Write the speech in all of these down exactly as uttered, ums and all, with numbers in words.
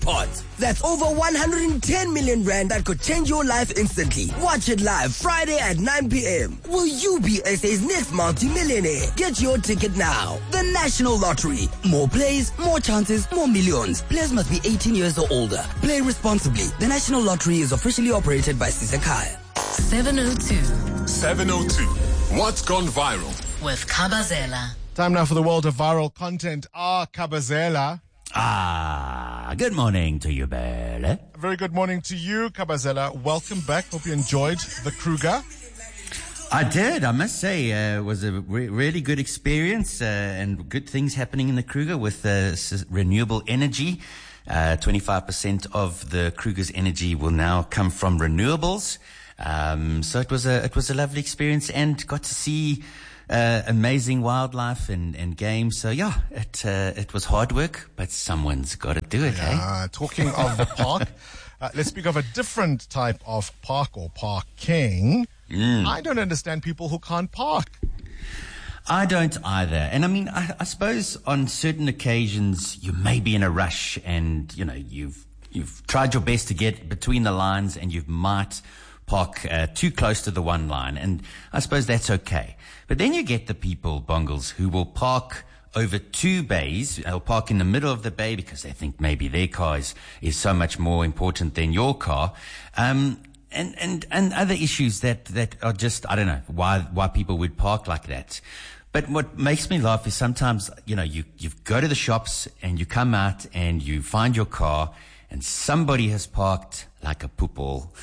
jackpot. That's over one hundred ten million rand that could change your life instantly. Watch it live Friday at nine p.m. Will you be S A's next multi-millionaire? Get your ticket now. The National Lottery. More plays, more chances, more millions. Players must be eighteen years or older. Play responsibly. The National Lottery is officially operated by Sisekaya. seven oh two. seven oh two. What's gone viral? With Kabazela. Time now for the world of viral content. Ah, Kabazela. Ah, good morning to you, Bella. A very good morning to you, Kabazela. Welcome back. Hope you enjoyed the Kruger. I did, I must say. Uh, it was a re- really good experience uh, and good things happening in the Kruger with uh, s- renewable energy. Uh, twenty-five percent of the Kruger's energy will now come from renewables. Um, so it was a it was a lovely experience and got to see uh, amazing wildlife and, and games. So yeah, it uh, it was hard work, but someone's got to do it. Yeah, eh? Talking of the park, uh, let's speak of a different type of park or parking. Mm. I don't understand people who can't park. I don't either. And I mean, I, I suppose on certain occasions you may be in a rush and, you know, you've, you've tried your best to get between the lines and you might park uh, too close to the one line. And I suppose that's okay. But then you get the people, Bongles, who will park over two bays. They'll park in the middle of the bay because they think maybe their car is, is so much more important than your car. Um, And, and, and other issues that, that are just, I don't know, why, why people would park like that. But what makes me laugh is sometimes, you know, you, you go to the shops and you come out and you find your car and somebody has parked like a poopball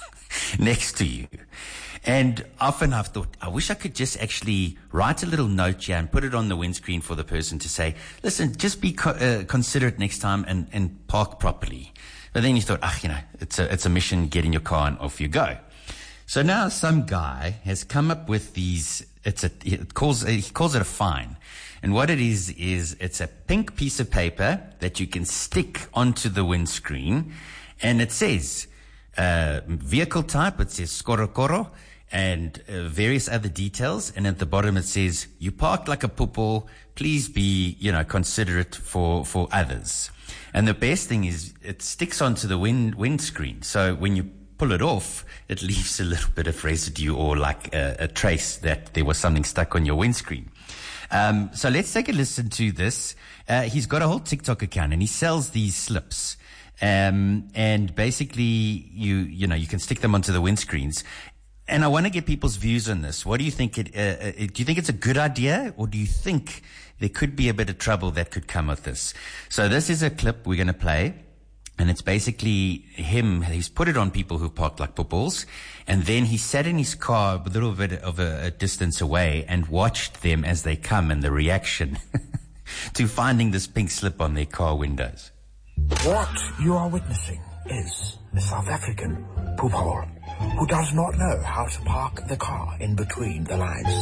next to you. And often I've thought, I wish I could just actually write a little note here and put it on the windscreen for the person to say, listen, just be co- uh, considerate next time and, and park properly. But then you thought, ah, you know, it's a, it's a mission, get in your car and off you go. So now some guy has come up with these, it's a, it calls, he calls it a fine. And what it is, is it's a pink piece of paper that you can stick onto the windscreen. And it says, uh, vehicle type, it says Skorokoro and uh, various other details. And at the bottom it says, you parked like a poopoo, please be, you know, considerate for, for others. And the best thing is it sticks onto the wind, windscreen. So when you pull it off, it leaves a little bit of residue or like a, a trace that there was something stuck on your windscreen. Um, so let's take a listen to this. Uh, he's got a whole TikTok account and he sells these slips. Um, and basically you, you know, you can stick them onto the windscreens. And I want to get people's views on this. What do you think it, uh, uh, do you think it's a good idea or do you think there could be a bit of trouble that could come with this? So this is a clip we're going to play. And it's basically him. He's put it on people who parked like poopballs. And then he sat in his car a little bit of a, a distance away and watched them as they come and the reaction to finding this pink slip on their car windows. What you are witnessing is a South African poophole who does not know how to park the car in between the lines.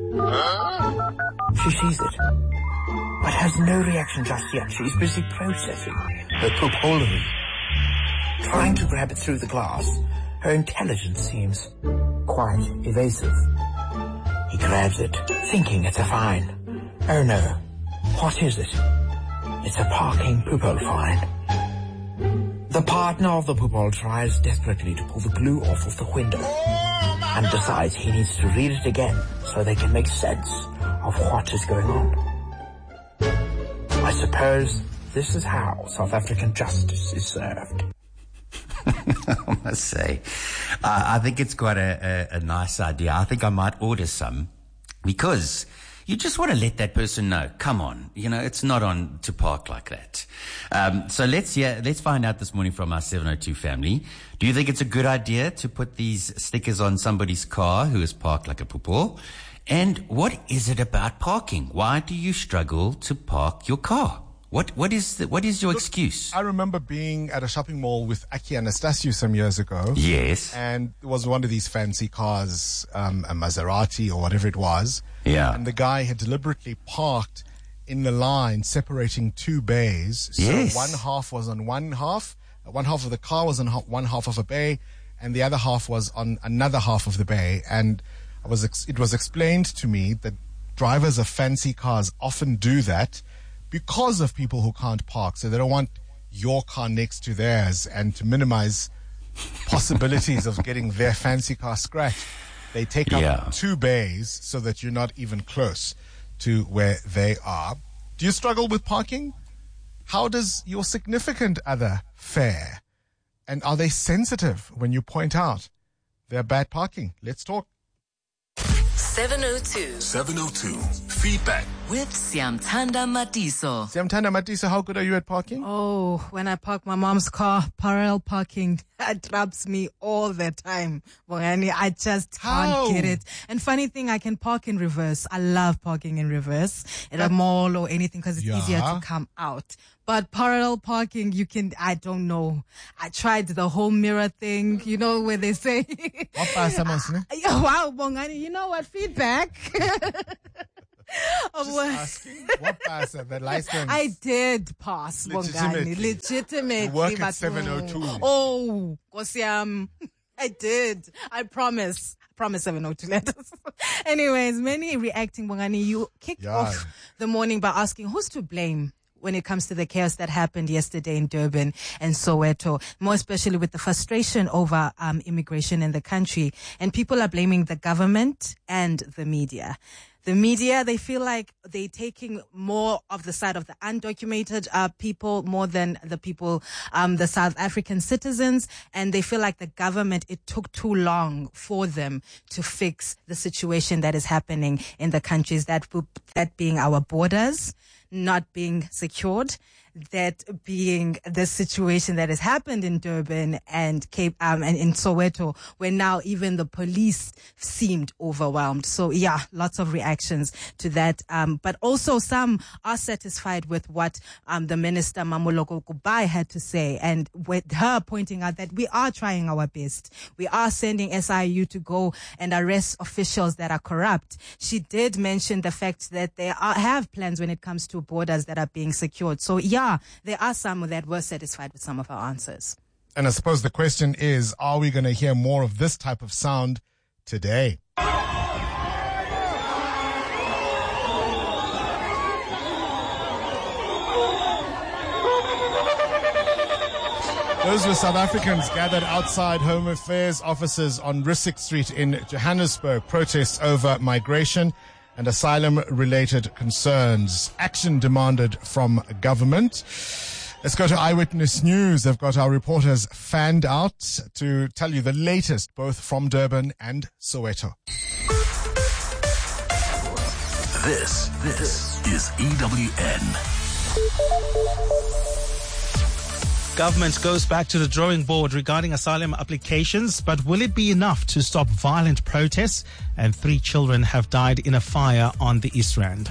She sees it, but has no reaction just yet. She's busy processing her poopholery. Trying to grab it through the glass, her intelligence seems quite evasive. He grabs it, thinking it's a fine. Oh no, what is it? It's a parking poophole fine. The partner of the poophole tries desperately to pull the glue off of the window and decides he needs to read it again so they can make sense of what is going on. I suppose this is how South African justice is served. I must say, uh, I think it's quite a, a, a nice idea. I think I might order some because you just want to let that person know, come on, you know, it's not on to park like that. Um, so let's, yeah, let's find out this morning from our seven oh two family. Do you think it's a good idea to put these stickers on somebody's car who is parked like a poopoo? And what is it about parking? Why do you struggle to park your car? What what is the, what is your Look, excuse? I remember being at a shopping mall with Aki Anastasiou some years ago. Yes. And it was one of these fancy cars, um, a Maserati or whatever it was. Yeah. And the guy had deliberately parked in the line separating two bays. So Yes. one half was on one half, one half of the car was on ha- one half of a bay, and the other half was on another half of the bay. And I was ex- it was explained to me that drivers of fancy cars often do that because of people who can't park. So they don't want your car next to theirs and to minimize possibilities of getting their fancy car scratched, they take up Yeah. two bays so that you're not even close to where they are. Do you struggle with parking? How does your significant other fare? And are they sensitive when you point out their bad parking? Let's talk. seven oh two seven oh two. Feedback. with Siamtanda Matiso. Siamtanda Matisa, how good are you at parking? Oh, when I park my mom's car, parallel parking, it traps me all the time. Bongani, I just How? can't get it. And funny thing, I can park in reverse. I love parking in reverse at a mall or anything because it's Yeah. easier to come out. But parallel parking, you can, I don't know. I tried the whole mirror thing, you know, where they say, What pasa, Masne? yeah, wow, Bongani, you know what? Feedback. Of what- Asking. What pasa? The license. I did pass, Legitimately. Bongani. Legitimately. You work at but seven oh two. no. Oh, Kosiam. I did. I promise. I promise seven oh two letters. Anyways, many reacting, Bongani. You kicked Yeah. off the morning by asking who's to blame when it comes to the chaos that happened yesterday in Durban and Soweto, more especially with the frustration over um, immigration in the country. And people are blaming the government and the media. The media, they feel like they're taking more of the side of the undocumented uh, people more than the people, um, the South African citizens. And they feel like the government, it took too long for them to fix the situation that is happening in the countries, that, that being our borders not being secured, that being the situation that has happened in Durban and Cape, um, and in Soweto, where now even the police seemed overwhelmed. So yeah, lots of reactions to that. Um, but also some are satisfied with what, um, the Minister Mamoloko Kubai had to say, and with her pointing out that we are trying our best. We are sending S I U to go and arrest officials that are corrupt. She did mention the fact that they are, have plans when it comes to borders that are being secured. So yeah, there are some that were satisfied with some of our answers. And I suppose the question is, are we going to hear more of this type of sound today? Those were South Africans gathered outside Home Affairs offices on Rissik Street in Johannesburg, protests over migration and asylum-related concerns. Action demanded from government. Let's go to Eyewitness News. They've got our reporters fanned out to tell you the latest, both from Durban and Soweto. This, this is E W N. Government goes back to the drawing board regarding asylum applications, but will it be enough to stop violent protests? And three children have died in a fire on the East Rand.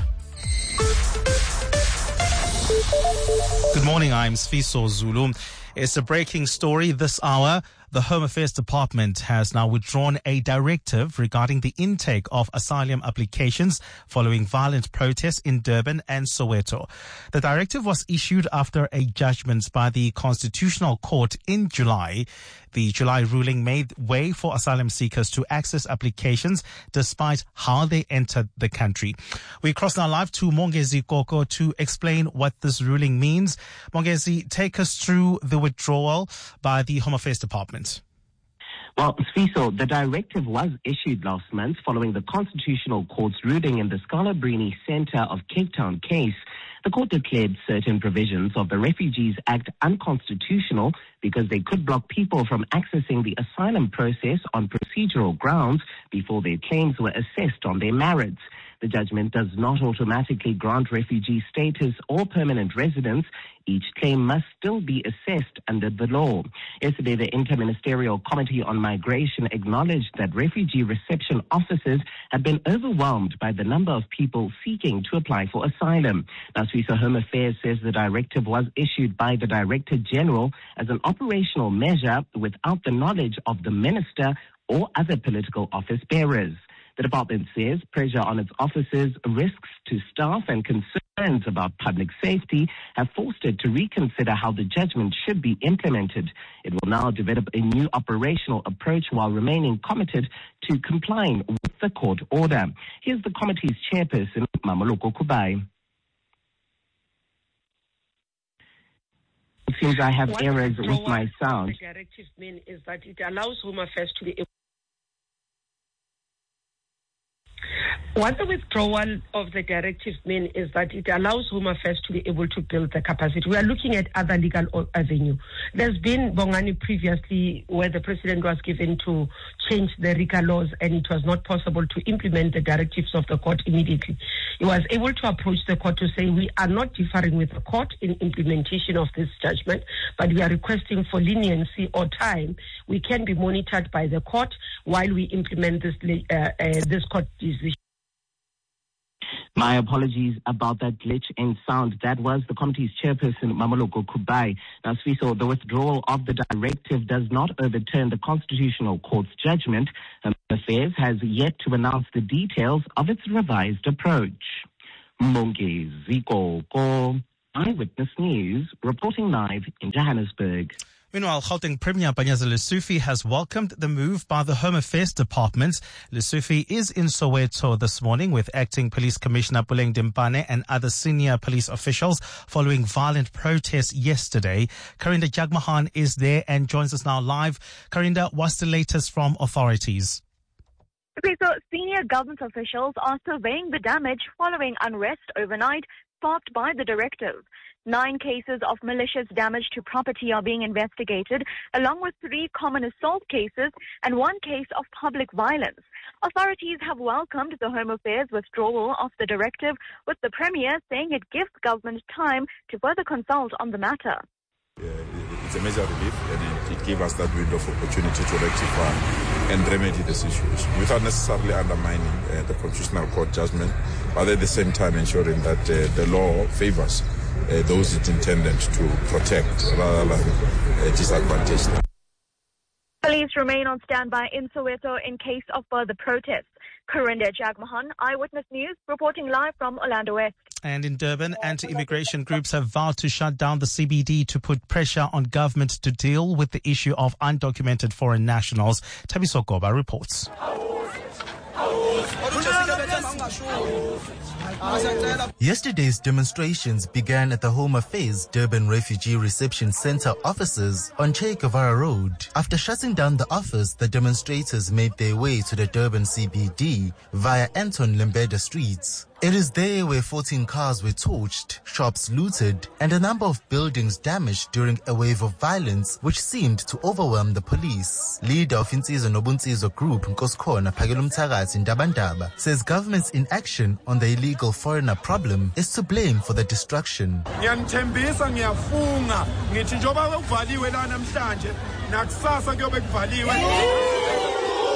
Good morning, I'm Sfiso Zulu. It's a breaking story this hour. The Home Affairs Department has now withdrawn a directive regarding the intake of asylum applications following violent protests in Durban and Soweto. The directive was issued after a judgment by the Constitutional Court in July. The July ruling made way for asylum seekers to access applications despite how they entered the country. We cross now live to Mongezi Koko to explain what this ruling means. Mongezi, take us through the withdrawal by the Home Affairs Department. Well, Sfiso, the directive was issued last month following the Constitutional Court's ruling in the Scalabrini Centre of Cape Town case. The court declared certain provisions of the Refugees Act unconstitutional because they could block people from accessing the asylum process on procedural grounds before their claims were assessed on their merits. The judgment does not automatically grant refugee status or permanent residence. Each claim must still be assessed under the law. Yesterday, the Interministerial Committee on Migration acknowledged that refugee reception officers have been overwhelmed by the number of people seeking to apply for asylum. Now, Swiss Home Affairs says the directive was issued by the Director General as an operational measure without the knowledge of the Minister or other political office bearers. The department says pressure on its officers, risks to staff and concerns about public safety have forced it to reconsider how the judgment should be implemented. It will now develop a new operational approach while remaining committed to complying with the court order. Here's the committee's chairperson, Mamoloko Kubai. It seems I have what errors with my sound. The directive mean is that it allows Home Affairs to be able. What the withdrawal of the directive mean is that it allows Home Affairs to be able to build the capacity. We are looking at other legal avenue. There's been Bongani previously where the president was given to change the RICA laws and it was not possible to implement the directives of the court immediately. He was able to approach the court to say, we are not differing with the court in implementation of this judgment, but we are requesting for leniency or time. We can be monitored by the court while we implement this, uh, uh, this court decision. My apologies about that glitch in sound. That was the committee's chairperson, Mamoloko Kubai. Now, Sfiso, the withdrawal of the directive does not overturn the Constitutional Court's judgment. Home Affairs has yet to announce the details of its revised approach. Mongi Ziko, Eyewitness News, reporting live in Johannesburg. Meanwhile, Gauteng Premier Panyaza Lesufi has welcomed the move by the Home Affairs Department. Lesufi is in Soweto this morning with Acting Police Commissioner Puleng Dimpane and other senior police officials following violent protests yesterday. Karinda Jagmohan is there and joins us now live. Karinda, what's the latest from authorities? Okay, so senior government officials are surveying the damage following unrest overnight sparked by the directive. Nine cases of malicious damage to property are being investigated, along with three common assault cases and one case of public violence. Authorities have welcomed the Home Affairs withdrawal of the directive, with the Premier saying it gives government time to further consult on the matter. Yeah, it's a major relief, and it, it gave us that window of opportunity to rectify and remedy these issues without necessarily undermining uh, the Constitutional Court judgment, but at the same time ensuring that uh, the law favors Uh, those it intended to protect rather than uh, disadvantage them. Police remain on standby in Soweto in case of further protests. Karinda Jagmohan, Eyewitness News, reporting live from Orlando West. And in Durban, anti-immigration groups have vowed to shut down the C B D to put pressure on government to deal with the issue of undocumented foreign nationals. Tabiso Goba reports. Yesterday's demonstrations began at the Home Affairs Durban Refugee Reception Center offices on Che Guevara Road. After shutting down the office, the demonstrators made their way to the Durban C B D via Anton Lembeda streets. It is there where fourteen cars were torched, shops looted, and a number of buildings damaged during a wave of violence which seemed to overwhelm the police. Leader of Insizwa Nobuntsizwa Group, Nkosikhona Phakela Umthakathi Ndabandaba, says government's inaction on the illegal foreigner problem is to blame for the destruction. Ngiyanithembisa ngiyafunga ngithi njoba kuvaliwe la namhlanje nakusasa kuyobe kuvaliwe.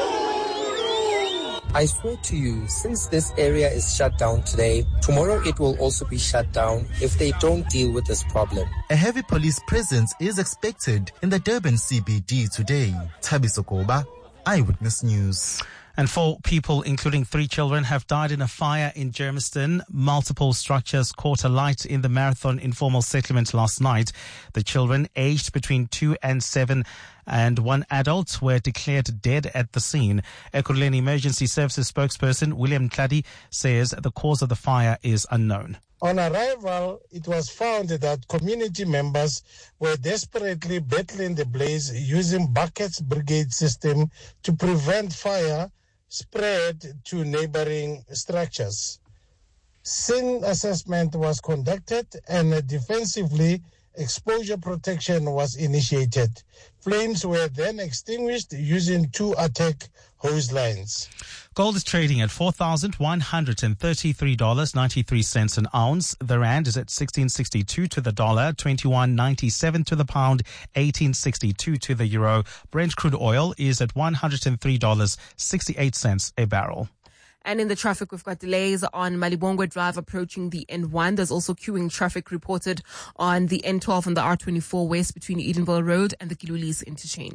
I swear to you, since this area is shut down today, tomorrow it will also be shut down if they don't deal with this problem. A heavy police presence is expected in the Durban C B D today. Tabiso Goba, Eyewitness News. And four people, including three children, have died in a fire in Germiston. Multiple structures caught alight in the Marathon informal settlement last night. The children, aged between two and seven, and one adult were declared dead at the scene. Ekurhuleni Emergency Services spokesperson William Tladi says the cause of the fire is unknown. On arrival, it was found that community members were desperately battling the blaze using buckets brigade system to prevent fire spread to neighboring structures. Scene assessment was conducted and defensively exposure protection was initiated. Flames were then extinguished using two attack hose lines. Gold is trading at four thousand one hundred thirty-three dollars and ninety-three cents an ounce. The rand is at sixteen sixty-two to the dollar, twenty-one ninety-seven to the pound, eighteen sixty-two to the euro. Brent crude oil is at one hundred three dollars and sixty-eight cents a barrel. And in the traffic, we've got delays on Malibongwe Drive approaching the N one. There's also queuing traffic reported on the N twelve and the R twenty-four west between Edenville Road and the Kilulis interchange.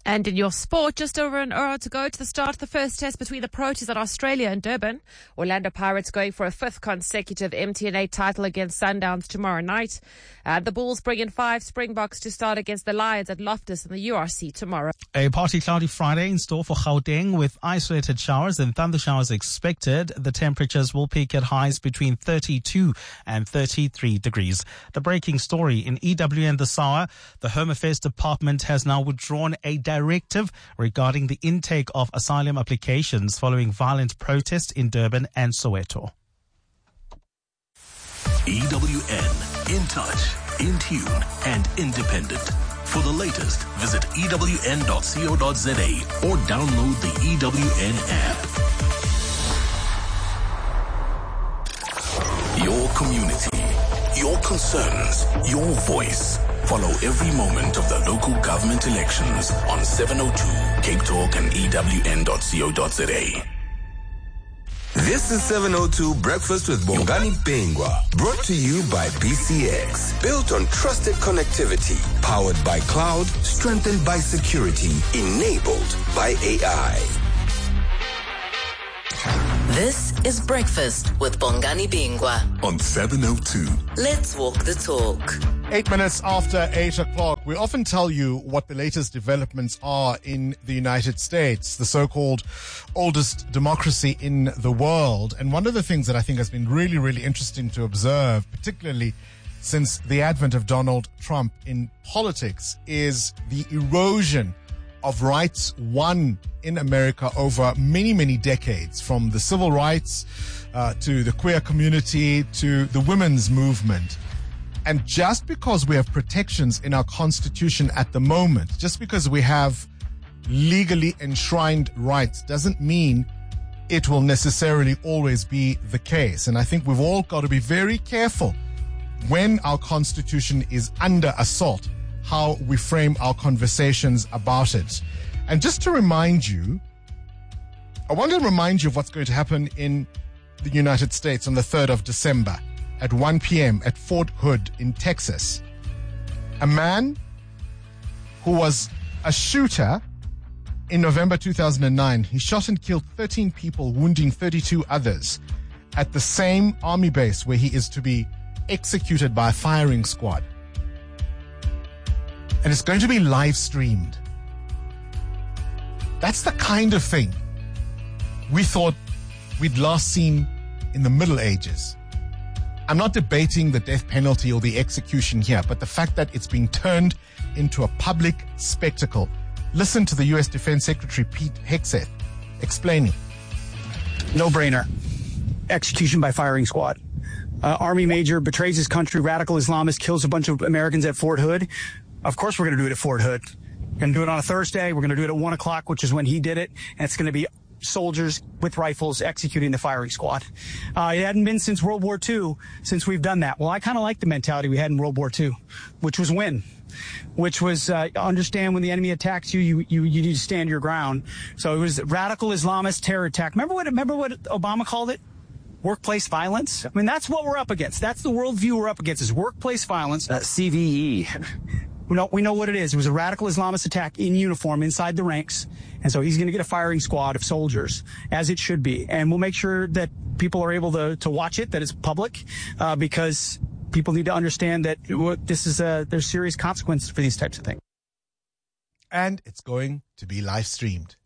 And in your sport, just over an hour to go to the start of the first test between the Proteas and Australia in Durban. Orlando Pirates going for a fifth consecutive M T N A title against Sundowns tomorrow night. And the Bulls bring in five Springboks to start against the Lions at Loftus in the U R C tomorrow. A partly cloudy Friday in store for Gauteng with isolated showers and thunder showers expected. The temperatures will peak at highs between thirty-two and thirty-three degrees. The breaking story in E W N this hour, the Home Affairs Department has now withdrawn a directive regarding the intake of asylum applications following violent protests in Durban and Soweto. E W N, in touch, in tune, and independent. For the latest, visit E W N dot co dot za or download the E W N app. Your community, your concerns, your voice. Follow every moment of the local government elections on seven oh two Cape Talk and E W N dot co dot za. This is seven oh two Breakfast with Bongani Bingwa, brought to you by B C X. Built on trusted connectivity, powered by cloud, strengthened by security, enabled by A I. This is Breakfast with Bongani Bingwa on seven oh two. Let's walk the talk. Eight minutes after eight o'clock, we often tell you what the latest developments are in the United States, the so-called oldest democracy in the world. And one of the things that I think has been really, really interesting to observe, particularly since the advent of Donald Trump in politics, is the erosion of rights won in America over many, many decades, from the civil rights uh, to the queer community to the women's movement. And just because we have protections in our Constitution at the moment, just because we have legally enshrined rights, doesn't mean it will necessarily always be the case. And I think we've all got to be very careful when our Constitution is under assault, how we frame our conversations about it. And just to remind you, I want to remind you of what's going to happen in the United States on the third of December. At one p.m. at Fort Hood in Texas. A man who was a shooter in November two thousand nine, he shot and killed thirteen people, wounding thirty-two others at the same army base where he is to be executed by a firing squad. And it's going to be live streamed. That's the kind of thing we thought we'd last seen in the Middle Ages. I'm not debating the death penalty or the execution here, but the fact that it's being turned into a public spectacle. Listen to the U S Defense Secretary Pete Hegseth explaining. No brainer. Execution by firing squad. Uh, Army major betrays his country, radical Islamist, kills a bunch of Americans at Fort Hood. Of course we're going to do it at Fort Hood. We're going to do it on a Thursday. We're going to do it at one o'clock, which is when he did it. And it's going to be soldiers with rifles executing the firing squad. Uh, it hadn't been since World War Two since we've done that. Well, I kind of like the mentality we had in World War Two, which was win, which was uh, understand when the enemy attacks you, you, you, you need to stand your ground. So it was radical Islamist terror attack. Remember what, remember what Obama called it? Workplace violence? I mean, that's what we're up against. That's the worldview we're up against, is workplace violence. Uh, C V E. We know, we know what it is. It was a radical Islamist attack in uniform inside the ranks. And so he's going to get a firing squad of soldiers, as it should be. And we'll make sure that people are able to, to watch it, that it's public, uh, because people need to understand that this is a, there's serious consequences for these types of things. And it's going to be live streamed.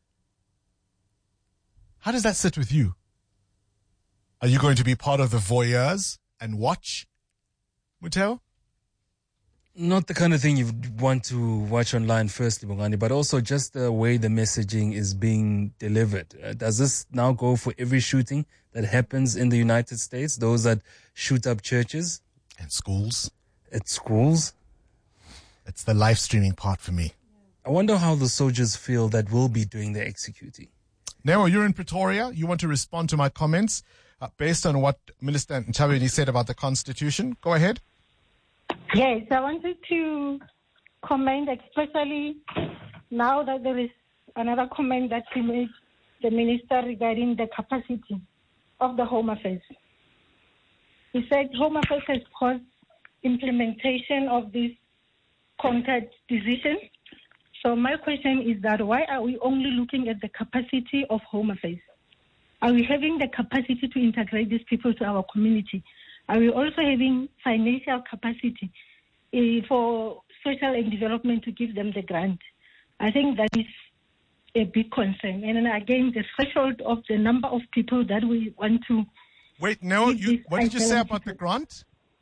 How does that sit with you? Are you going to be part of the voyeurs and watch, Muteo? Not the kind of thing you want to watch online, firstly, Bongani, but also just the way the messaging is being delivered. Uh, does this now go for every shooting that happens in the United States? Those that shoot up churches? And schools. At schools? It's the live streaming part for me. I wonder how the soldiers feel that will be doing the executing. Nero, you're in Pretoria. You want to respond to my comments uh, based on what Minister Ntshavheni said about the Constitution. Go ahead. Yes, I wanted to comment, especially now that there is another comment that he made, the minister, regarding the capacity of the Home Affairs. He said Home Affairs has paused implementation of this Concord decision So my question is that why are we only looking at the capacity of Home Affairs? Are we having the capacity to integrate these people to our community? Are we also having financial capacity uh, for social and development to give them the grant? I think that is a big concern. And then again, the threshold of the number of people that we want to... Wait, no, you, what did you say about the grant?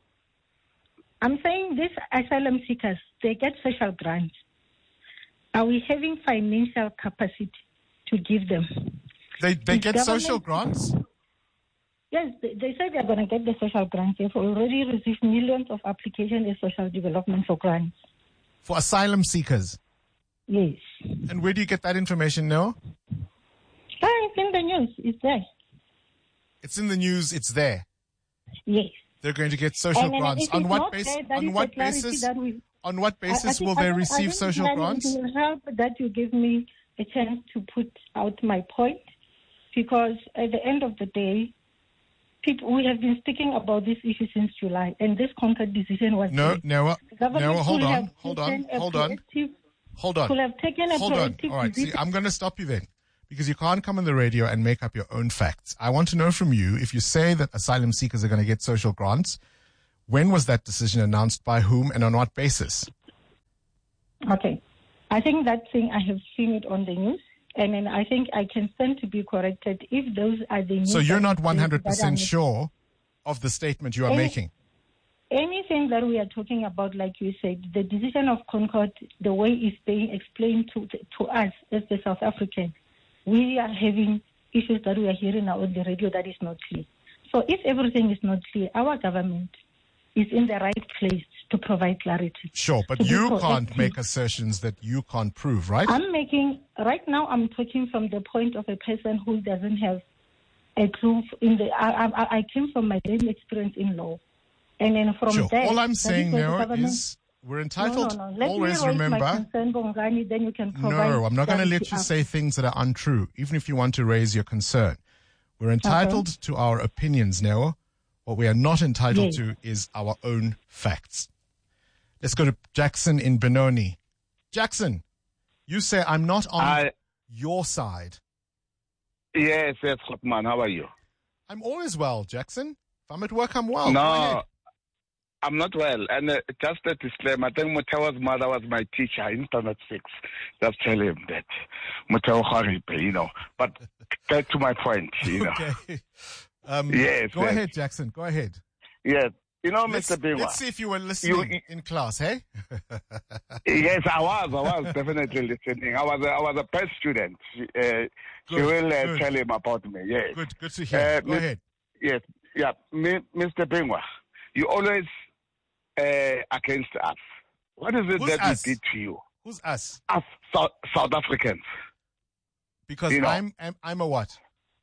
I'm saying these asylum seekers, they get social grants. Are we having financial capacity to give them? They they Is get social grants? Yes, they, they say they're going to get the social grants. They've already received millions of applications as social development for grants. For asylum seekers? Yes. And where do you get that information now? Ah, it's in the news. It's there. It's in the news. It's there. Yes. They're going to get social And then grants. if On it's what not basis? there, that On is what the clarity basis? that we- On what I- I basis think- will I they think- I receive think social that grants? It will help that you give me a chance to put out my point, because at the end of the day, people, we have been speaking about this issue since July, and this contract decision was No, made. no, The government no, hold could on, have hold on, taken a hold on, proactive- hold on. could have taken a Hold on. proactive All right, see, decision. I'm going to stop you then, because you can't come on the radio and make up your own facts. I want to know from you, if you say that asylum seekers are going to get social grants, when was that decision announced, by whom, and on what basis? Okay. I think that thing, I have seen it on the news, and then I think I can stand to be corrected if those are the news. So you're that not we- one hundred that are- percent sure of the statement you are Any- making? Anything that we are talking about, like you said, the decision of Concord, the way it's being explained to to us as the South African, we are having issues that we are hearing now on the radio that is not clear. So if everything is not clear, our government is in the right place to provide clarity. Sure, but to be you can't proactive. make assertions that you can't prove, right? I'm making, right now I'm talking from the point of a person who doesn't have a clue in the, I, I, I came from my daily experience in law. And then from Sure. there. All I'm that saying is where the now government- is we're entitled no, no, no. Let always me raise remember. my concern, Bongani, then you can provide. No, I'm not going to let clarity you after. say things that are untrue, even if you want to raise your concern. We're entitled to our opinions now. What we are not entitled Yes. to is our own facts. Let's go to Jackson in Benoni. Jackson, you say I'm not on I- your side. Yes, yes, Hotman. How are you? I'm always well, Jackson. If I'm at work, I'm well. Go no, ahead. I'm not well. And uh, just a disclaimer, I think Mutewa's mother was my teacher in Standard six. Just tell him that. Mutewa Horipe, you know. But get to my point, you know. Okay. Um, Yes, Go yes. ahead, Jackson. Go ahead. Yes. You know, Let's, Mister Bingwa. let's see if you were listening You- in class, hey? Yes, I was. I was definitely listening. I was. A, I was a pet student. She, uh, she Good, will uh, good. tell him about me. Yes. Good, good to hear. Go Mis- ahead. Yes. Yeah, Mi- Mister Bingwa, you always uh, against us. What is it Who's that us? we did to you? Who's us? Us South, South Africans. Because You know. I'm, I'm I'm a what?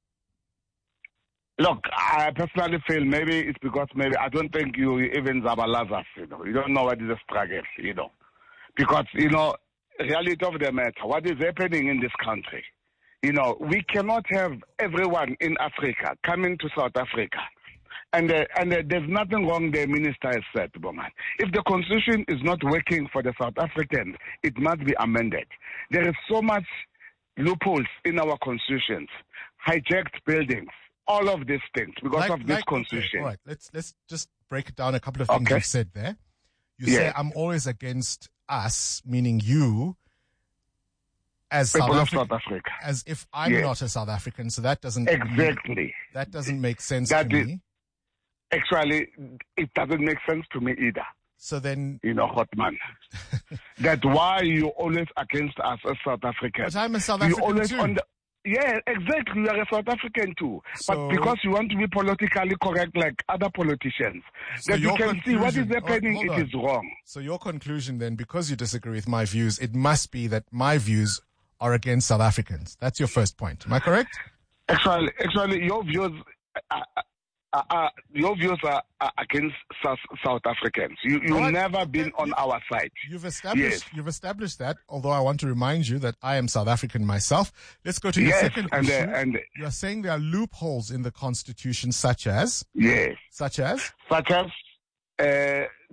Look, I personally feel maybe it's because maybe I don't think you even Zabalazas, you know. You don't know what is the struggle, you know. Because, you know, reality of the matter, what is happening in this country, you know, we cannot have everyone in Africa coming to South Africa. And uh, and uh, there's nothing wrong, the minister has said, Bongan. If the constitution is not working for the South Africans, it must be amended. There is so much loopholes in our constitutions, hijacked buildings, all of these things because Like- of this like- constitution. Okay, all right, let's let's just break it down. A couple of things Okay. you've said there. You say Yeah. I'm always against us, meaning you, as South, People of Africa, South Africa. as if I'm Yes. not a South African. So that doesn't Exactly. that doesn't make sense That to is- me. Actually, it doesn't make sense to me either. So then, You know, Hotman. That's why you always against us as South Africans. But I'm a South You African always too. on the, yeah, exactly. You are a South African too. So- but because you want to be politically correct like other politicians, So that you your can see what is conclusion- oh, happening, hold it on. is wrong. So your conclusion then, because you disagree with my views, it must be that my views are against South Africans. That's your first point. Am I correct? Actually, actually, your views, uh, uh, uh, your views are, are against South, South Africans. You you What? never been on our side. You've established Yes. you've established that, although I want to remind you that I am South African myself. Let's go to your Yes, second and, uh, issue. and- you are saying there are loopholes in the constitution, such as Yes. such as Such as uh,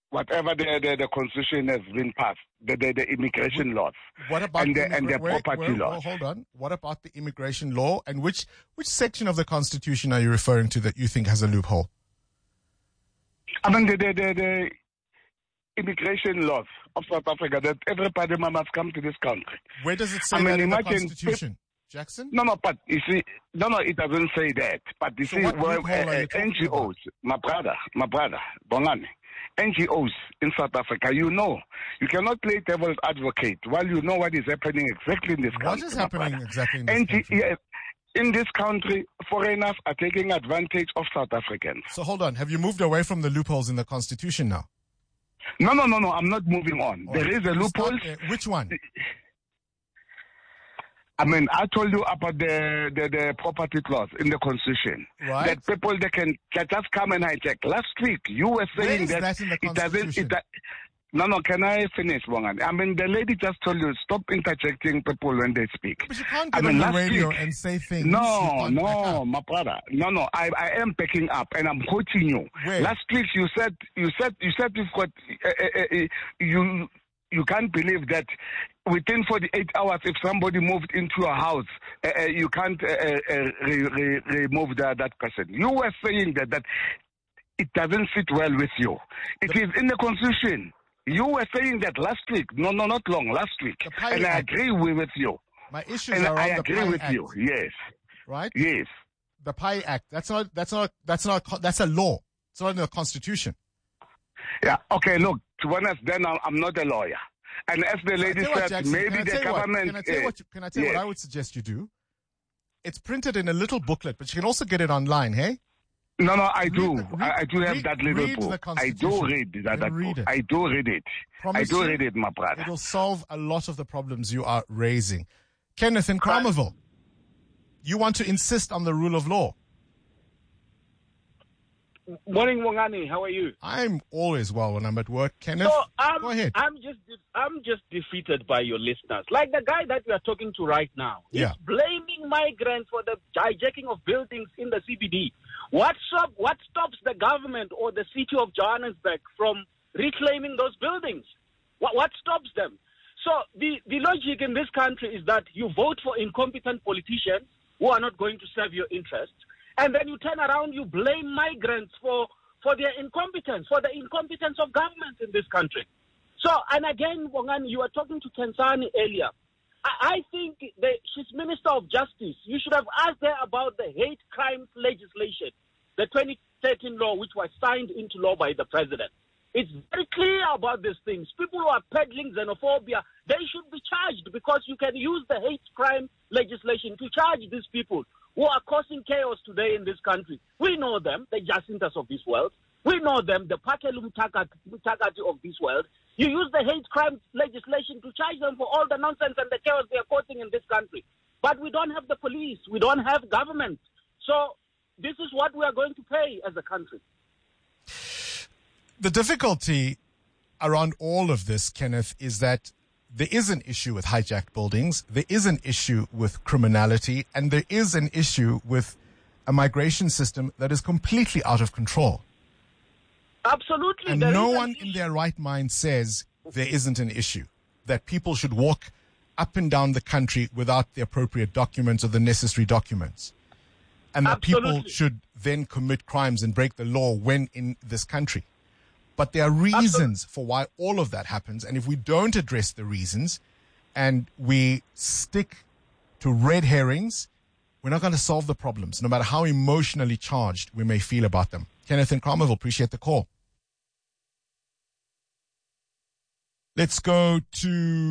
whatever the, the, the constitution has been passed, the, the, the immigration laws, What about and the, immigra- and the wait, property wait, laws. well, hold on. What about the immigration law? And which which section of the Constitution are you referring to that you think has a loophole? I mean, the, the, the, the immigration laws of South Africa, that everybody must come to this country. Where does it say I mean, that in the imagine Constitution? Jackson? No, no, but you see, no, no, it doesn't say that. But you So see, what well, loophole are you uh, talking N G Os, my brother, my brother, Bongani, N G Os in South Africa, you know, you cannot play devil's advocate while you know what is happening exactly in this country. What is my happening brother. exactly in this N G country? yes, in this country, foreigners are taking advantage of South Africans. So hold on. Have you moved away from the loopholes in the Constitution now? No, no, no, no, I'm not moving on. All There right. is a You start loophole. there. Which one? I mean, I told you about the, the, the property clause in the Constitution. Right. That people, they can, can just come and hijack. Last week, you were Where saying is that, that in the it doesn't... Constitution? It, do- no, no, can I finish, Bongan? I mean, the lady just told you, stop interjecting people when they speak. But you can't I get mean, on the last radio week- and say things. you No, can't back no, up. my brother. No, no. I, I am picking up and I'm quoting you. Where? Last week you said you said you said you've got uh, uh, uh, you you can't believe that within forty-eight hours if somebody moved into a house uh, uh, you can't uh, uh, re, re, remove that that person. You were saying that that it doesn't sit well with you. It is in the Constitution. You were saying that last week. No, no, not long. Last week, Pi and I Act. agree with, with you. My issues And are I on the agree Pi with Act, you. Yes. right? Yes. The Pi Act. That's not. That's not. That's not. That's a law. It's not in the Constitution. Yeah. Okay. Look, to be honest, then I'm, I'm not a lawyer. And as the lady Tell you what, said, Jackson, maybe can I the tell you what? government. Can I tell you eh, what? you- Can I tell you yes. what I would suggest you do? It's printed in a little booklet, but you can also get it online. Hey. No, no, I do. the- I, I do have read- that little read the book. I Constitution. do read that, Then that read book. it. I do read it. Promise I do you, read it, my brother. It'll solve a lot of the problems you are raising. Kenneth in Cromerville, you want to insist on the rule of law. Morning, Wongani. How are you? I'm always well when I'm at work. Kenneth, So I'm, go ahead. I'm just, I'm just defeated by your listeners. Like the guy that we are talking to right now. He's Yeah. blaming migrants for the hijacking of buildings in the C B D. What stop, what stops the government or the city of Johannesburg from reclaiming those buildings? What, what stops them? So the, the logic in this country is that you vote for incompetent politicians who are not going to serve your interests, and then you turn around, you blame migrants for, for their incompetence, for the incompetence of government in this country. So, and again, Wongani, you were talking to Kensani earlier. I, I think the, she's Minister of Justice. You should have asked her about the hate crimes legislation, the twenty thirteen law, which was signed into law by the president. It's very clear about these things. People who are peddling xenophobia, they should be charged because you can use the hate crime legislation to charge these people who are causing chaos today in this country. We know them, the Jacintas of this world. We know them, the Patelum Takati of this world. You use the hate crime legislation to charge them for all the nonsense and the chaos they are causing in this country. But we don't have the police. We don't have government. So this is what we are going to pay as a country. The difficulty around all of this, Kenneth, is that there is an issue with hijacked buildings, there is an issue with criminality, and there is an issue with a migration system that is completely out of control. Absolutely. And there no is an one in their right mind says there isn't an issue, that people should walk up and down the country without the appropriate documents or the necessary documents. And that people Absolutely. should then commit crimes and break the law when in this country. But there are reasons for why all of that happens. And if we don't address the reasons and we stick to red herrings, we're not going to solve the problems, no matter how emotionally charged we may feel about them. Kenneth in Cromerville, appreciate the call. Let's go to,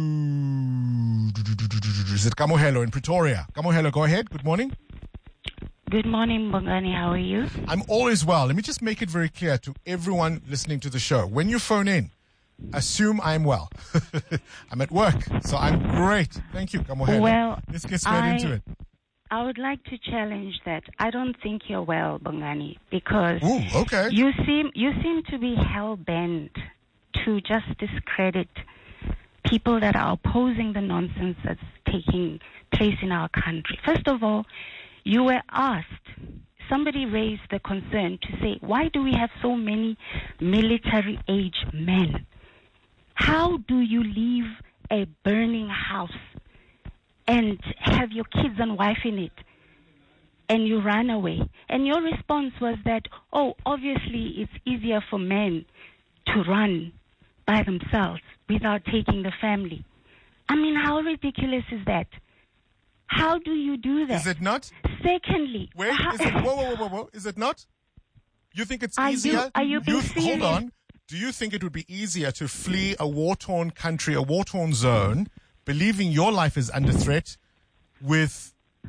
is it Kamohelo in Pretoria? Kamohelo, go ahead. Good morning. Good morning, Bongani. How are you? I'm always well. Let me just make it very clear to everyone listening to the show. When you phone in, assume I'm well. I'm at work, so I'm great. Thank you, Kamohelo. Well, let's get straight I, into it. I would like to challenge that. I don't think you're well, Bongani, because Ooh, okay. you seem you seem to be hell bent to just discredit people that are opposing the nonsense that's taking place in our country. First of all, you were asked somebody raised the concern to say, why do we have so many military-age men? How do you leave a burning house and have your kids and wife in it, and you run away? And your response was that, oh, obviously it's easier for men to run by themselves without taking the family. I mean, how ridiculous is that? How do you do that? Is it not? Secondly, wait, is it, whoa, whoa, whoa, whoa, is it not? You think it's are easier? You, are you being you, serious? Hold on. Do you think it would be easier to flee a war-torn country, a war-torn zone, believing your life is under threat, with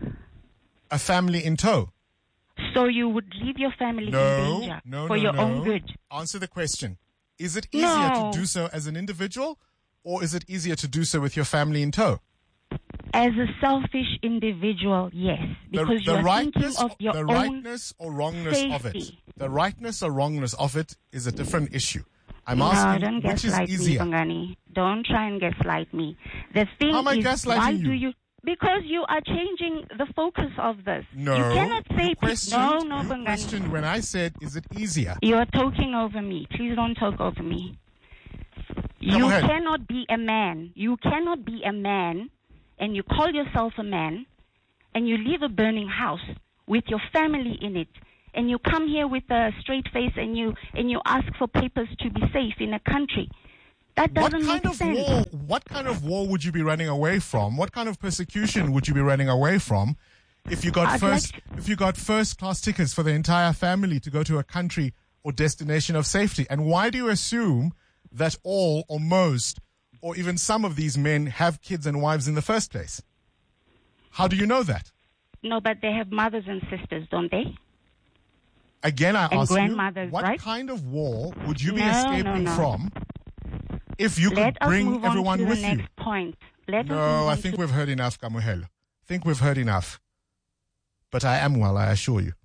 a family in tow? So you would leave your family no, in danger no, for no, your no. own good? Answer the question. Is it easier no. to do so as an individual, or is it easier to do so with your family in tow? As a selfish individual, yes, because the, the you're thinking of your the own rightness or wrongness safety. of it. The rightness or wrongness of it is a different issue. I'm no, asking don't which is gaslight easier. me, Bongani. Don't try and gaslight me. The thing How am I is, gaslighting why you? do you? Because you are changing the focus of this. No, you cannot say you questioned, no, no, you Bongani. questioned when I said, "Is it easier?" You are talking over me. Please don't talk over me. Come you ahead. cannot be a man. You cannot be a man, and you call yourself a man, and you leave a burning house with your family in it, and you come here with a straight face and you and you ask for papers to be safe in a country. That doesn't what kind make of sense. war? What kind of war would you be running away from? What kind of persecution would you be running away from if you got I'd first like if you got first class tickets for the entire family to go to a country or destination of safety? And why do you assume that all or most or even some of these men have kids and wives in the first place? How do you know that? No, but they have mothers and sisters, don't they? Again, I And ask you, grandmothers, what right? kind of war would you be No, no, escaping no. from if you Let could us bring move on everyone to with the you? next point. Let us move No, I on think to we've heard enough, Kamuhelo. I think we've heard enough. But I am well, I assure you.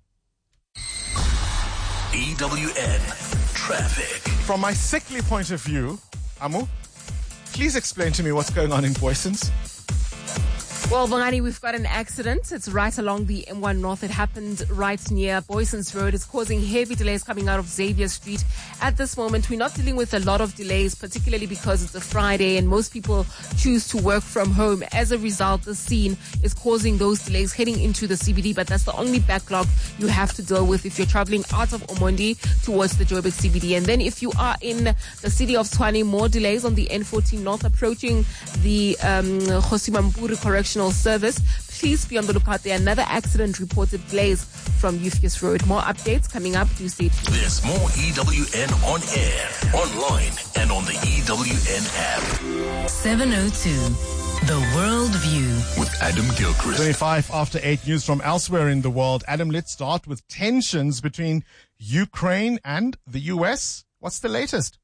E W N Traffic. From my sickly point of view, Amu, please explain to me what's going on in Boysons. Well, Bongani, we've got an accident. It's right along the M one North. It happened right near Boysons Road. It's causing heavy delays coming out of Xavier Street. At this moment, we're not dealing with a lot of delays, particularly because it's a Friday and most people choose to work from home. As a result, the scene is causing those delays heading into the C B D, but that's the only backlog you have to deal with if you're traveling out of Omondi towards the Joburg C B D. And then if you are in the city of Tshwane, more delays on the N fourteen North approaching the um, Khosimampuri Correctional Service. Please be on the lookout there. Another accident reported delays from Euphues Road. More updates coming up. Do stay tuned. There's more E W N on air, online, and on the E W N app. seven oh two, The World View. With Adam Gilchrist. twenty-five after eight, news from elsewhere in the world. Adam, let's start with tensions between Ukraine and the U S. What's the latest?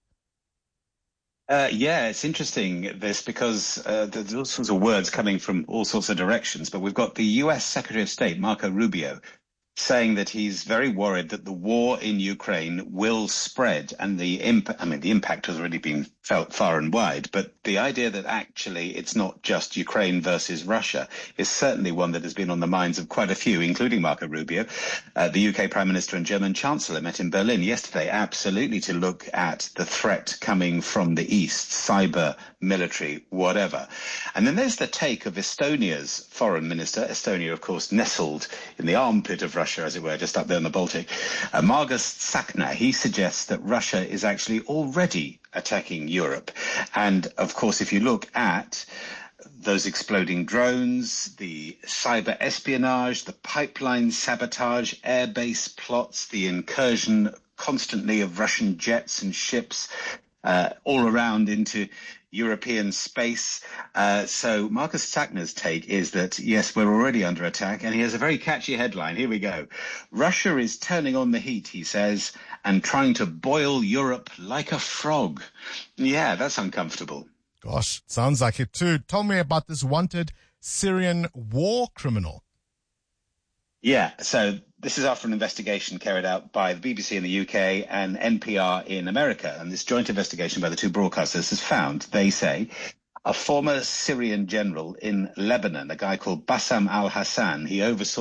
Uh, yeah, it's interesting, this, because uh, there's all sorts of words coming from all sorts of directions. But we've got the U S Secretary of State, Marco Rubio, saying that he's very worried that the war in Ukraine will spread, and the impact, I mean, the impact has already been felt far and wide, but the idea that actually it's not just Ukraine versus Russia is certainly one that has been on the minds of quite a few, including Marco Rubio. Uh, the U K Prime Minister and German Chancellor met in Berlin yesterday, absolutely to look at the threat coming from the east, cyber, military, whatever. And then there's the take of Estonia's foreign minister, Estonia, of course, nestled in the armpit of Russia, as it were, just up there in the Baltic. Uh, Margus Tsakna, he suggests that Russia is actually already attacking Europe. And, of course, if you look at those exploding drones, the cyber espionage, the pipeline sabotage, airbase plots, the incursion constantly of Russian jets and ships uh, all around into European space. Uh, so Marcus Tsakna's take is that, yes, we're already under attack. And he has a very catchy headline. Here we go. Russia is turning on the heat, he says, and trying to boil Europe like a frog. Yeah, that's uncomfortable. Gosh, sounds like it too. Tell me about this wanted Syrian war criminal. Yeah, so this is after an investigation carried out by the B B C in the U K and N P R in America. And this joint investigation by the two broadcasters has found, they say, a former Syrian general in Lebanon, a guy called Bassam al-Hassan. He oversaw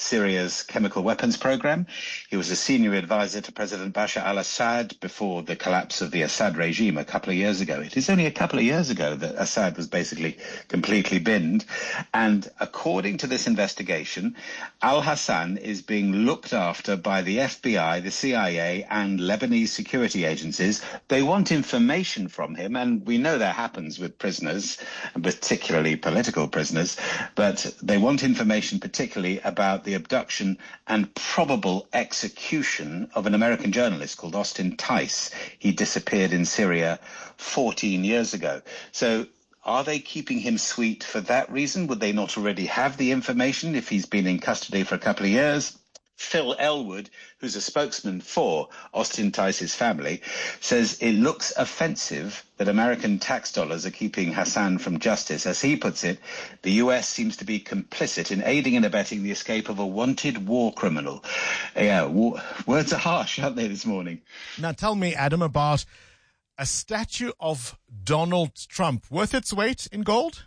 Syria's chemical weapons program. He was a senior advisor to President Bashar al-Assad before the collapse of the Assad regime a couple of years ago. It is only a couple of years ago that Assad was basically completely binned. And according to this investigation, al-Hassan is being looked after by the F B I, the C I A, and Lebanese security agencies. They want information from him, and we know that happens with prisoners, particularly political prisoners, but they want information particularly about the abduction and probable execution of an American journalist called Austin Tice. He disappeared in Syria fourteen years ago. So are they keeping him sweet for that reason? Would they not already have the information if he's been in custody for a couple of years? Phil Elwood, who's a spokesman for Austin Tice's family, says it looks offensive that American tax dollars are keeping Hassan from justice. As he puts it, the U S seems to be complicit in aiding and abetting the escape of a wanted war criminal. Yeah, war, words are harsh, aren't they, this morning? Now tell me, Adam, about a statue of Donald Trump. Worth its weight in gold?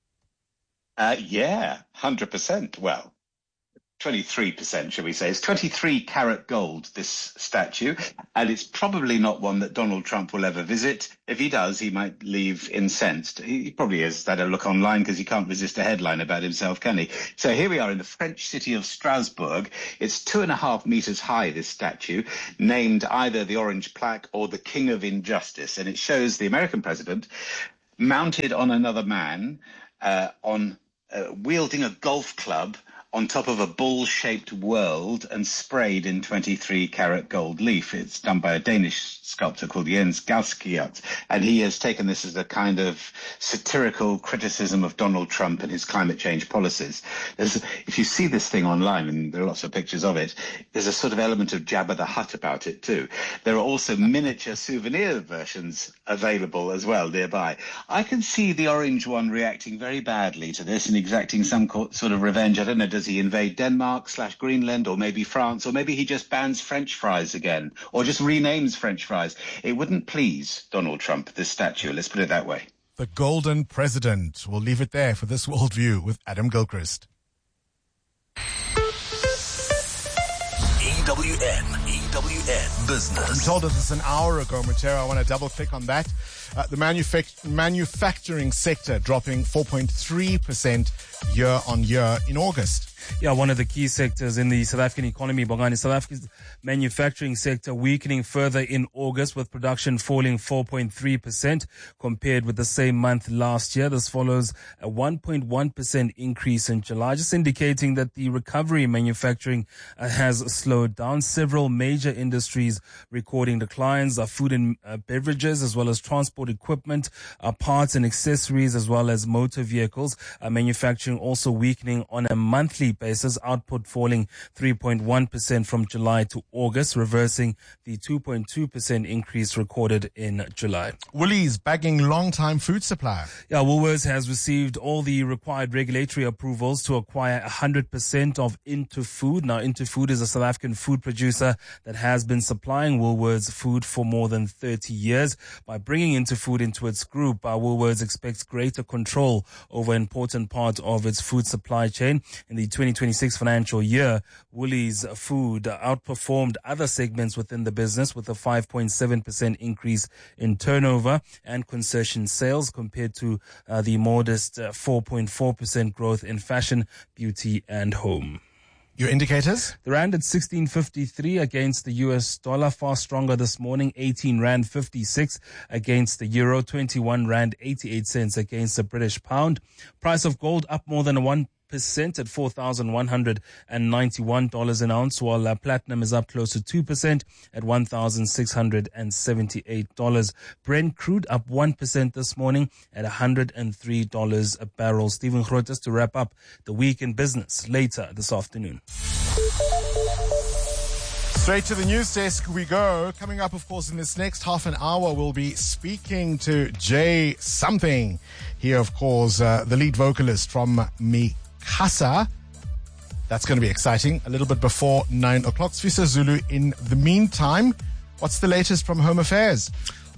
Uh, yeah, one hundred percent. Well, twenty-three percent, shall we say. It's twenty-three karat gold, this statue, and it's probably not one that Donald Trump will ever visit. If he does, he might leave incensed. He probably has had a look online because he can't resist a headline about himself, can he? So here we are in the French city of Strasbourg. It's two and a half meters high, this statue, named either the Orange Plaque or the King of Injustice, and it shows the American president mounted on another man, uh, on uh, wielding a golf club on top of a bull-shaped world and sprayed in twenty-three karat gold leaf. It's done by a Danish sculptor called Jens Galskiot, and he has taken this as a kind of satirical criticism of Donald Trump and his climate change policies. There's, if you see this thing online, and there are lots of pictures of it, there's a sort of element of Jabba the Hutt about it too. There are also miniature souvenir versions available as well nearby. I can see the orange one reacting very badly to this and exacting some sort of revenge. I don't know, does he invade Denmark slash Greenland, or maybe France, or maybe he just bans French fries again, or just renames French fries? It wouldn't please Donald Trump, this statue, let's put it that way. The Golden President. We'll leave it there for this worldview with Adam Gilchrist. E W N, E W N Business. You told us this an hour ago, Matera. I want to double click on that. Uh, the manufac- manufacturing sector dropping four point three percent year on year in August. Yeah, one of the key sectors in the South African economy, Bongani, South Africa's manufacturing sector weakening further in August, with production falling four point three percent compared with the same month last year. This follows a one point one percent increase in July, just indicating that the recovery in manufacturing uh, has slowed down. Several major industries recording declines are food and uh, beverages, as well as transport equipment, uh, parts and accessories, as well as motor vehicles. Uh, manufacturing also weakening on a monthly basis, output falling three point one percent from July to August, reversing the two point two percent increase recorded in July. Woolies bagging long-time food supplier. Yeah, Woolworths has received all the required regulatory approvals to acquire one hundred percent of Into Food. Now, Into Food is a South African food producer that has been supplying Woolworths food for more than thirty years. By bringing Into Food into its group, uh, Woolworths expects greater control over an important part of its food supply chain. In the twenty twenty-six financial year, Woolies Food outperformed other segments within the business with a five point seven percent increase in turnover and concession sales compared to uh, the modest uh, four point four percent growth in fashion, beauty and home. Your indicators? The rand at sixteen fifty-three against the U S dollar, far stronger this morning, eighteen rand fifty-six against the euro, twenty-one rand eighty-eight cents against the British pound. Price of gold up more than one percent at four thousand one hundred ninety-one dollars an ounce, while uh, platinum is up close to two percent at one thousand six hundred seventy-eight dollars. Brent crude up one percent this morning at one hundred three dollars a barrel. Stephen Grootes to wrap up the week in business later this afternoon. Straight to the news desk we go. Coming up, of course, in this next half an hour, we'll be speaking to Jay Something. Here, of course, uh, the lead vocalist from Mikasa. That's going to be exciting. A little bit before nine o'clock. Sfisa Zulu. In the meantime, what's the latest from Home Affairs?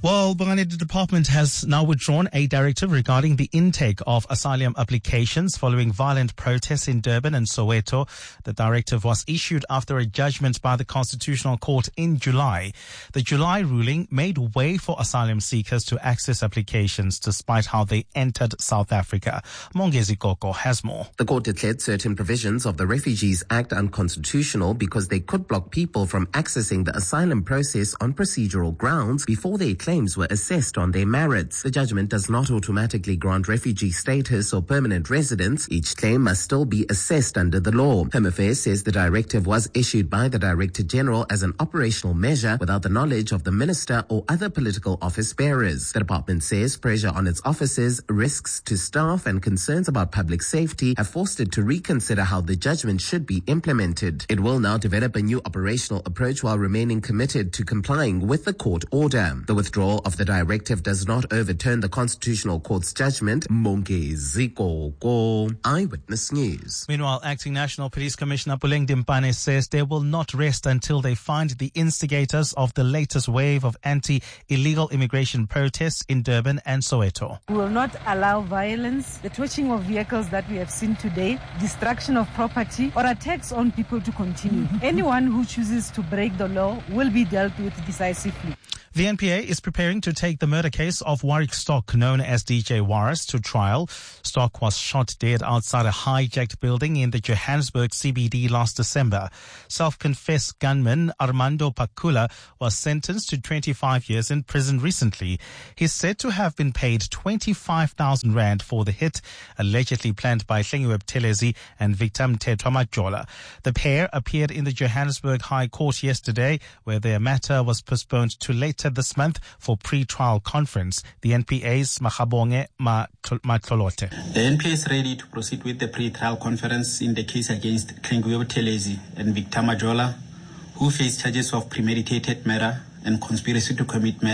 Well, Bongani, the department has now withdrawn a directive regarding the intake of asylum applications following violent protests in Durban and Soweto. The directive was issued after a judgment by the Constitutional Court in July. The July ruling made way for asylum seekers to access applications despite how they entered South Africa. Mongezi Koko has more. The court declared certain provisions of the Refugees Act unconstitutional because they could block people from accessing the asylum process on procedural grounds before they claim claims were assessed on their merits. The judgment does not automatically grant refugee status or permanent residence. Each claim must still be assessed under the law. Home Affairs says the directive was issued by the Director General as an operational measure without the knowledge of the minister or other political office bearers. The department says pressure on its officers, risks to staff and concerns about public safety have forced it to reconsider how the judgment should be implemented. It will now develop a new operational approach while remaining committed to complying with the court order. The withdrawal of the directive does not overturn the Constitutional Court's judgment. Mongezi Koko, Eyewitness News. Meanwhile, Acting National Police Commissioner Puleng Dimpane says they will not rest until they find the instigators of the latest wave of anti-illegal immigration protests in Durban and Soweto. We will not allow violence, the torching of vehicles that we have seen today, destruction of property, or attacks on people to continue. Anyone who chooses to break the law will be dealt with decisively. The N P A is preparing to take the murder case of Warwick Stock, known as D J Warris, to trial. Stock was shot dead outside a hijacked building in the Johannesburg C B D last December. Self-confessed gunman Armando Pakula was sentenced to twenty-five years in prison recently. He's said to have been paid twenty-five thousand rand for the hit, allegedly planned by Hlengiwe Buthelezi and Victor Mthethwa Majola. The pair appeared in the Johannesburg High Court yesterday, where their matter was postponed to later this month for pre-trial conference. The N P A's Makhabonge Matlolote. The N P A is ready to proceed with the pre-trial conference in the case against Hlengiwe Buthelezi and Victor Majola, who face charges of premeditated murder and conspiracy to commit murder.